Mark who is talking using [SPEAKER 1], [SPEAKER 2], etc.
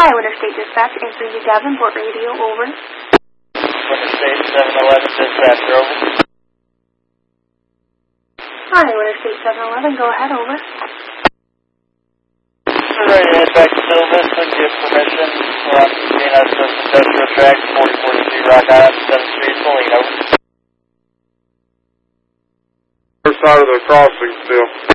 [SPEAKER 1] Hi, Interstate Dispatch, answering to Davenport Radio, over.
[SPEAKER 2] Interstate 711 Dispatch, over.
[SPEAKER 1] Hi, Interstate 711, go ahead, over.
[SPEAKER 2] We're ready to head back to Sylvis and give permission. We're on CNS Industrial Track, 4042 Rock Island, 7th Street, Saline, over.
[SPEAKER 3] First side of the crossing still.